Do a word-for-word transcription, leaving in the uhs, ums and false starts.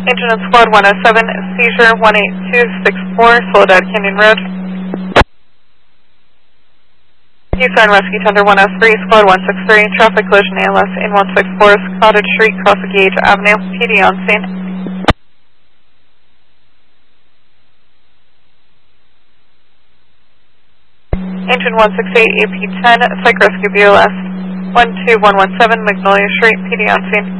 Engine and Squad one oh seven, seizure one eight two six four, Soledad Canyon Road. Houston Rescue Tender one oh three, Squad one six three, traffic collision A L S in one six four, Cottage Street, cross Gage Avenue, P D on scene. Engine one six eight, A P ten, Psych Rescue B O S one two one one seven, Magnolia Street, P D on scene.